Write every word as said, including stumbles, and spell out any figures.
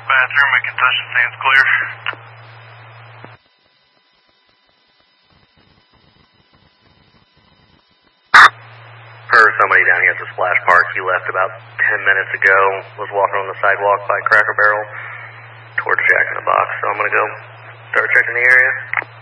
Bathroom and concession stands clear. Heard somebody down here at the Splash Park. He left about ten minutes ago. Was walking on the sidewalk by Cracker Barrel towards Jack in the Box. So I'm going to go start checking the area.